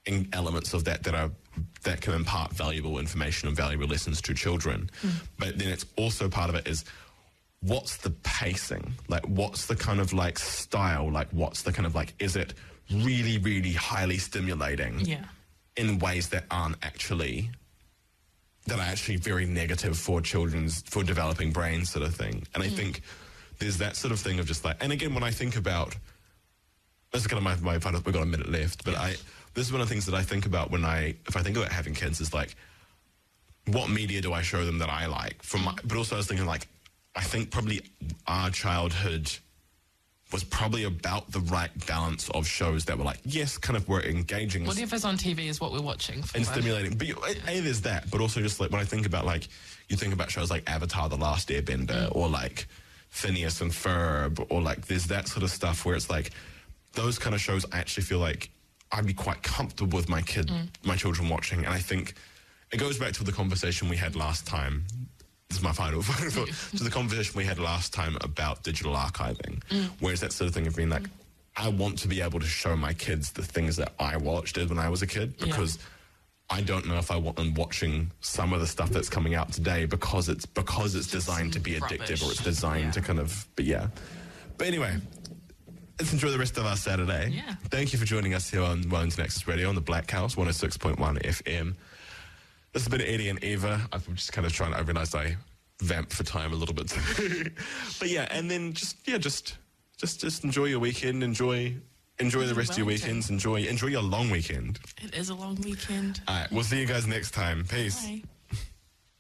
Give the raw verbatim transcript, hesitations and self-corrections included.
in elements of that that are that can impart valuable information and valuable lessons to children. Mm. But then it's also part of it is what's the pacing? Like, what's the kind of like style? Like, what's the kind of like, is it really, really highly stimulating yeah. in ways that aren't actually, that are actually very negative for children's, for developing brains sort of thing. And I mm. think there's that sort of thing of just like, and again, when I think about, this is kind of my, my final, we've got a minute left, but I, this is one of the things that I think about when I, if I think about having kids is like, what media do I show them that I like? From my, but also I was thinking like, I think probably our childhood was probably about the right balance of shows that were like, yes, kind of were engaging. Whatever's on T V is what we're watching. For and stimulating. But you, A, there's that, but also just like when I think about like, you think about shows like Avatar, The Last Airbender, mm. or like Phineas and Ferb, or like there's that sort of stuff where it's like, those kind of shows I actually feel like I'd be quite comfortable with my kid, mm. my children watching. And I think it goes back to the conversation we had last time. This is my final thought. To the conversation we had last time about digital archiving, mm. where it's that sort of thing of being like, I want to be able to show my kids the things that I watched when I was a kid, because yeah. I don't know if I want them watching some of the stuff that's coming out today because it's because it's designed to be addictive rubbish. Or it's designed yeah. to kind of, but yeah. But anyway, let's enjoy the rest of our Saturday. Yeah. Thank you for joining us here on Wellington Access Radio on the Black House, one oh six point one F M. This has been Eddie and Eva. I'm just kind of trying to, I realised I vamp for time a little bit. But yeah, and then just, yeah, just just just enjoy your weekend. Enjoy enjoy the rest of your weekends. Enjoy enjoy your long weekend. It is a long weekend. All right, we'll see you guys next time. Peace. Bye.